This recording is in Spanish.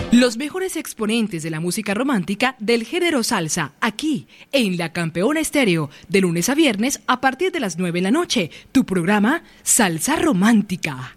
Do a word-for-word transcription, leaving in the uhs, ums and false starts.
Los mejores exponentes de la música romántica del género salsa, aquí, en La Campeona Estéreo, de lunes a viernes a partir de las nueve de la noche. Tu programa, Salsa Romántica.